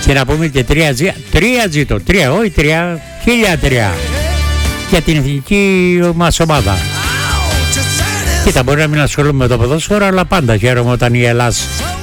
Και να πούμε και 3G το 3, όχι 3, 1003 για την εθνική μας ομάδα. Κοίτα, μπορεί να μην ασχολούμαι με το ποδόσφαιρο, αλλά πάντα χαίρομαι όταν η Ελλάς